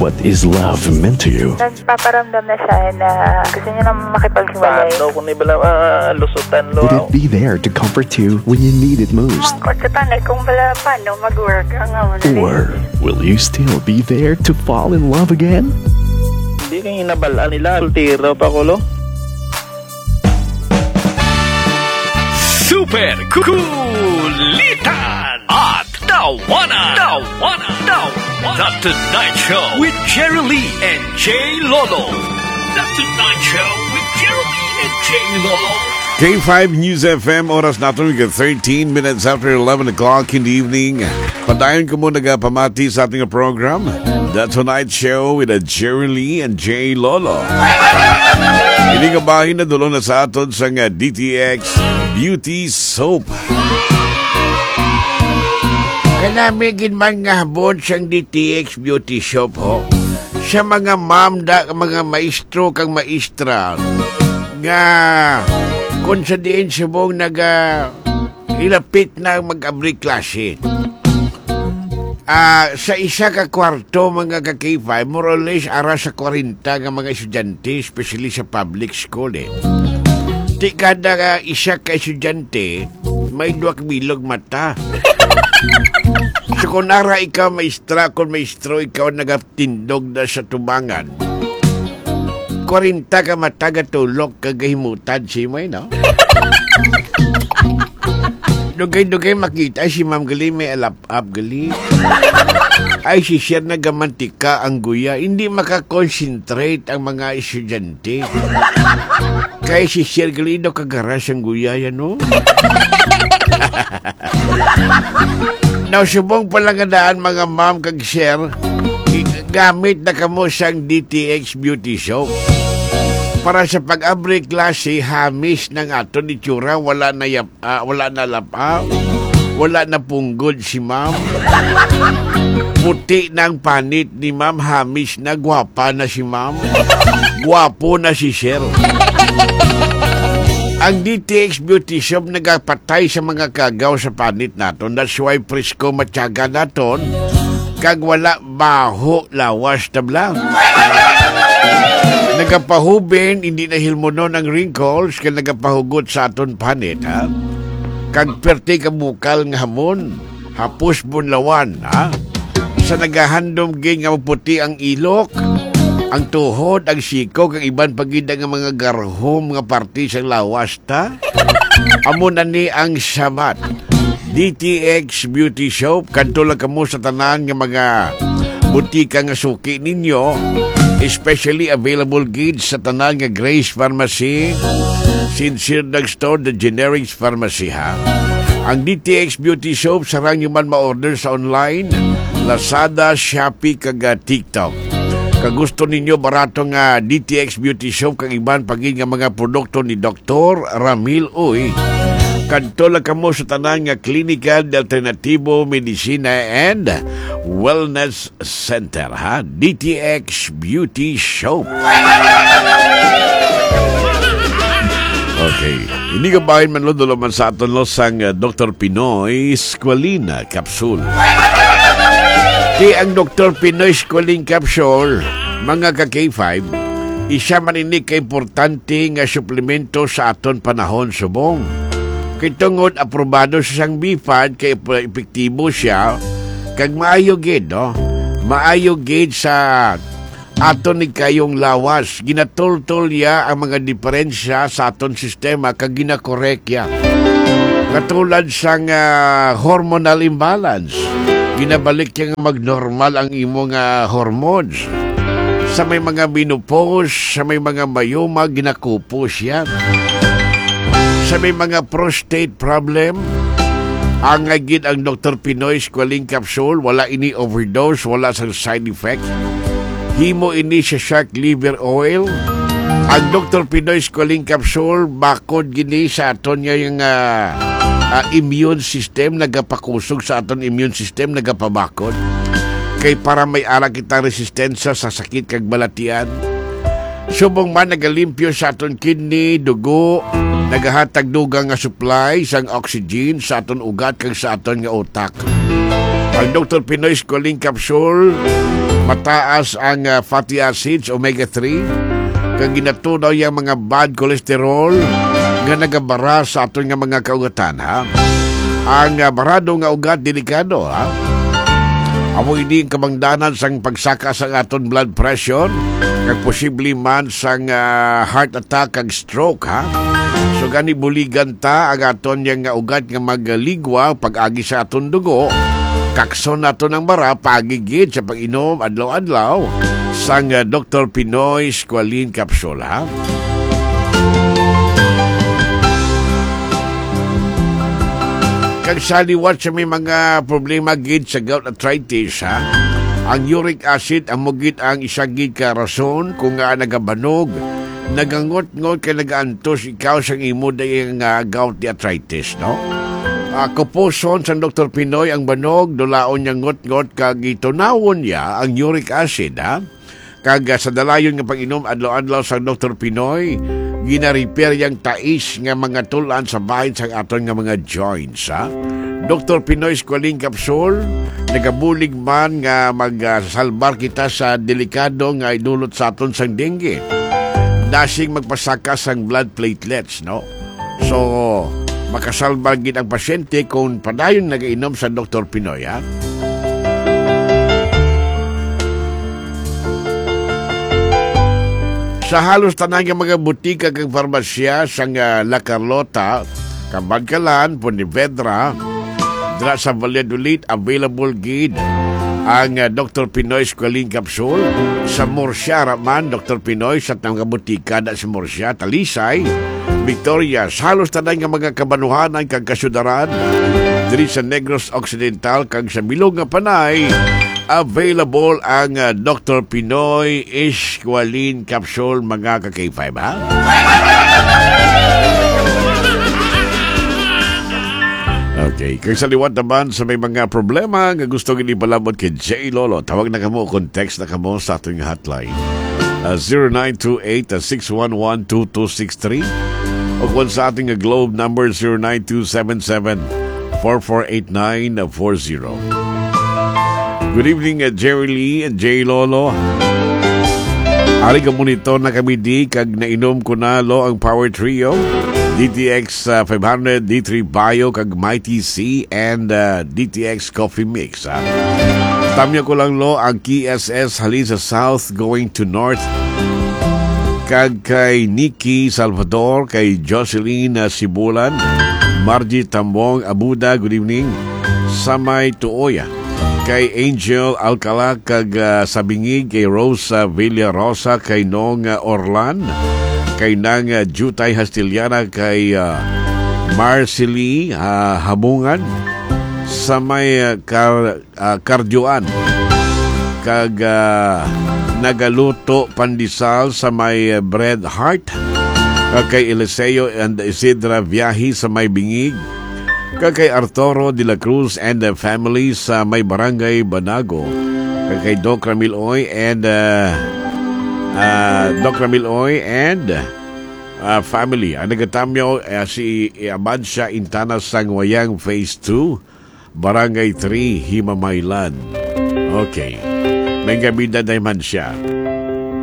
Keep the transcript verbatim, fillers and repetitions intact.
What is love meant to you? Nagpaparamdam na siya na gusto niya na makipaghiwalay. Paano kung ibala uh, lusutan lo? Would it be there to comfort you when you need it most? Ang kutsutan ay kung bala paano mag-work ang awon. Or will you still be there to fall in love again? Hindi kang inabalaan nila. Sultiro pa ko lo. Super Kulitan at Tawanan. Tawanan. Tawanan. The Tonight Show with Jerry Lee and Jay Lolo. The Tonight Show with Jerry Lee and Jay Lolo. K five News F M, oras natin hanggang thirteen minutes after eleven o'clock in the evening. Padayon ko muna pamati sa ating program, The Tonight Show with Jerry Lee and Jay Lolo. Hindi ka bahin na dulo na sa aton sa D T X Beauty Soap. Kanamigin man nga habon siyang D T X Beauty Soap ho. Sa mga ma'am da, mga maestro kang maestra nga kung sa diin subong naga ilapit na mag-abri klase. Uh, sa isa ka kwarto mga ka-K five, more or less ara sa kwarenta nga mga estudyante, especially sa public school eh. Di kada ka isa ka estudyante, may duwak bilog mata. So kung nara ikaw maestra, kung maestro ikaw nagatindog na sa tubangan, kwarenta ka matagatulog kagahimutan si may, no? Dugay-dugay makita si Ma'am Gali may alap-up gali. Ay si Sir nagamantika ang guya. Hindi makakonsentrate ang mga estudyante. Kaya si Sir Gali daw kagaras ang guya yan, no? Now, subong palangadaan mga ma'am kag Sir, gamit na kamo siyang D T X Beauty Soap. Para sa pag-abri klase, hamis ng aton itsura, wala na yap, uh, wala na lapa, wala na punggod si ma'am. Puti ng panit ni ma'am, hamis na, gwapa na si ma'am. Gwapo na si Sir. Ang D T X Beauty Shop nagapatay sa mga kagaw sa panit naton. That's why presko matyaga naton, kag wala baho lawas tabla. Nagapahubin, hindi na hilmonon ang wrinkles, kaya nagapahugot sa aton panit, ha? Kag perti ka bukal ng hamon, hapos bunlawan, ha? Sa nagahandom gin nga puti ang ilok, ang tuhod, ang siko, kag iban pagida nga mga garhom, nga parti sa lawas, ta? Amo na ni ang sabat. D T X Beauty Soap, kanto lang kamo sa tanan nga mga butika nga suki ninyo, especially available gauge sa tanan nga Grace Pharmacy, Sincere Drugstore, The Generics Pharmacy, ha. Ang D T X Beauty Soap sarang nyo man ma-order sa online, Lazada, Shopee, kag TikTok. Kag gusto ninyo barato nga D T X Beauty Soap kag iban pagin nga mga produkto ni Doctor Ramil Uy, kadto lang kamo sa tanan nga Clinical de Alternativo Medicina and Wellness Center, ha? D T X Beauty Soap. Okay. Hindi ka bahin man lo dulo man sa aton lo sang uh, Doctor Pinoy Squalina Capsule. Di ang Doctor Pinoy Squalina Capsule, mga ka-K five, isa man ini ka-importante nga suplemento sa aton panahon subong. Kay tungod aprobado sa sang B F A D kay epektibo siya kag maayo gid, no? Maayo gid sa aton ni kayong lawas. Ginatultol ya ang mga diferensya sa aton sistema kag ginakorek ya. Katulad sang uh, hormonal imbalance, ginabalik yang magnormal ang imong uh, hormones. Sa may mga menopause, sa may mga mayoma, ginakupos yan. Sa may mga prostate problem, ang agid ang Doctor Pinoy Squalene Capsule, wala ini overdose, wala sang side effect. Himo ini sa shark liver oil. Ang Doctor Pinoy Squalene Capsule, bakod gini sa aton nga yung uh, uh, immune system, nagapakusog sa aton immune system, nagapabakod. Kay para may ara kitang resistensya sa sakit kag balatian. Subong man nagalimpyo sa aton kidney, dugo, nagahatag dugang nga supply sang oxygen sa aton ugat kag sa aton nga utak. Ang Doctor Pinoy Squalene Capsule, mataas ang uh, fatty acids, omega three, kag ginatunaw yung mga bad cholesterol nga nagabara sa aton nga mga kaugatan, ha? Ang uh, barado nga ugat, delikado, ha? Amo ini kamangdanan sang pagsaka sa aton blood pressure, kag posible man sang uh, heart attack kag stroke, ha? So gani buligan ta ang aton yang nga ugat nga magligwa pag-agi sa aton dugo. Kakson nato ng bara pagigid sa pag-inom adlaw-adlaw sang uh, Doctor Pinoy Squalene Capsule, ha? Kag saliwat sa may mga problema gid sa gout arthritis, ha? Ang uric acid ang mugit ang isa gid ka rason kung nga nagabanog, nagangot-ngot kay nagaantos ikaw sang imo dayang uh, gout arthritis, no? Uh, kupuson sa Doctor Pinoy ang banog, dulaon niya ngot-ngot kag itunawon niya ang uric acid, ha? Kag uh, sa dalayon nga pag-inom adlaw-adlaw sa Doctor Pinoy, gina-repair yang tais nga mga tulan sa bahin sa aton nga mga joints, ha? Doctor Pinoy Squalene Capsule, nagabulig man nga magsalbar kita sa delikado nga idulot sa aton sang dengue. Dasing magpasaka sang blood platelets, no? So, makasalbar gid ang pasyente kung padayon nagainom sa Doctor Pinoy, ha? Sa halos tanan nga mga butika kag farmasya sang uh, La Carlota, Kabadkalan, Pontevedra, dra sa Valladolid, available gid ang uh, Doctor Pinoy Squalene Capsule. Sa Murcia raman, Doctor Pinoy sa mga butika da sa Murcia, Talisay, Victoria, sa halos tanan nga mga kabanuhanan kag kasudaran diri sa Negros Occidental kag sa Bilog nga Panay, available ang uh, Doctor Pinoy Squalene Capsule, mga ka-K five, ha? Okay, kung sa liwat naman sa may mga problema nga gusto gini palabot kay J. Lolo, tawag na kamo kung text na kamo sa ating hotline. Uh, zero nine two eight, six one one, two two six three o kung sa ating Globe number zero nine two seven seven, four four eight nine four zero. Good evening, uh, Jerry Lee and J. Lolo. Ari ka monitor na kami di kag nainom ko na lo ang Power Trio, D T X uh, five hundred, D three Bio kag Mighty C and uh, D T X Coffee Mix, ha? Tamya ko lang lo ang K S S halin sa South going to North kag kay Nikki Salvador, kay Jocelyn uh, Sibulan, Margie Tambong Abuda, good evening. Samay Tuoya, kay Angel Alcala kag uh, Sabingig, kay Rosa Villarosa, kay Nong uh, Orlan, kay Nang uh, Jutay Hastiliana, kay uh, Marcely uh, Hamungan, sa may uh, kar, uh, Kardyoan, kag uh, Nagaluto Pandisal sa may uh, Bread Heart, kag kay Eliseo and Isidra Viahi sa may Bingig, kag kay Arturo de la Cruz and the family sa may Barangay Banago, kag kay Doc Ramiloy and uh, uh, Doc Ramiloy and uh, family. Ang nagatamyo uh, si Abansya Intana Sangwayang Phase two, Barangay three, Himamaylan. Okay. May gabida na man siya.